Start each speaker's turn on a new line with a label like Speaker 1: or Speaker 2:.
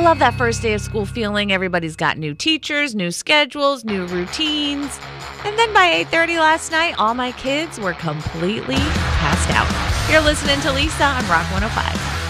Speaker 1: love that first day of school feeling. Everybody's got new teachers, new schedules, new routines. And then by 8:30 last night, all my kids were completely passed out. You're listening to Lisa on Rock 105.